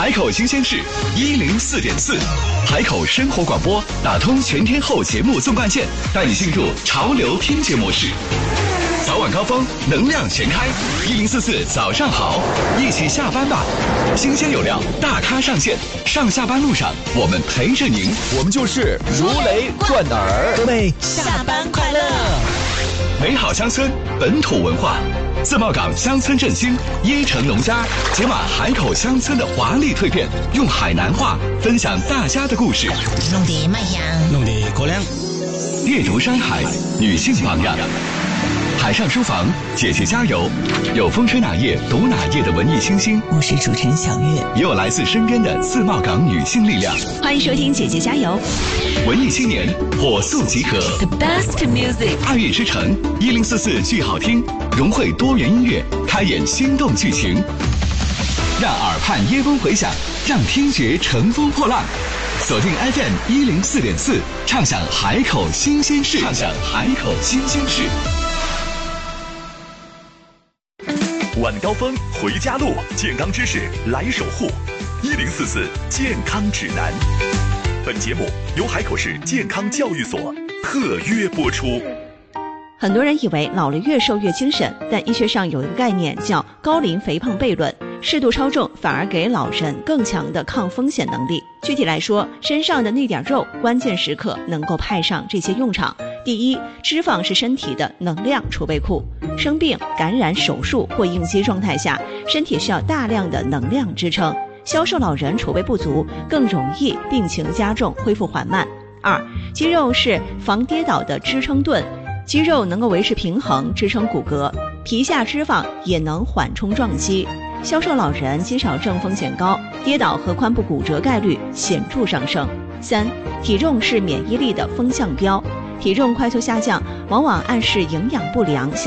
海口新鲜事104.4，海口生活广播打通全天候节目纵贯线，带你进入潮流听节模式。早晚高峰，能量全开，1044早上好，一起下班吧。新鲜有料，大咖上线，上下班路上我们陪着您， 我们就是如雷贯耳。 各位下班快乐！ 美好乡村，本土文化。自贸港乡村振兴，椰城农家解码海口乡村的华丽蜕变，用海南话分享大家的故事。 弄得麦香， 弄得高粱。 阅读山海，女性榜样。海上书房，姐姐加油！有风吹哪页读哪页的文艺清新， 我是主持人小月， 也有来自身边的自贸港女性力量。 欢迎收听姐姐加油！ 文艺青年火速集合 ，The best music， 爱乐之城1044剧好听，融汇多元音乐，开演心动剧情，让耳畔椰风回响，让听觉乘风破浪。锁定 FM 104.4，畅享海口新鲜事，畅享海口新鲜事。晚高峰回家路，健康知识来守护。1044健康指南。本节目由海口市健康教育所特约播出。 很多人以为老了越瘦越精神，但医学上有一个概念叫高龄肥胖悖论，适度超重反而给老人更强的抗风险能力。具体来说，身上的那点肉关键时刻能够派上这些用场。第一，脂肪是身体的能量储备库，生病、感染、手术或应激状态下，身体需要大量的能量支撑，消瘦老人储备不足，更容易病情加重，恢复缓慢。二，肌肉是防跌倒的支撑盾，肌肉能够维持平衡，支撑骨骼，皮下脂肪也能缓冲撞击。消瘦老人肌少症风险高，跌倒和髋部骨折概率显著上升。三，体重是免疫力的风向标，体重快速下降往往暗示营养不良。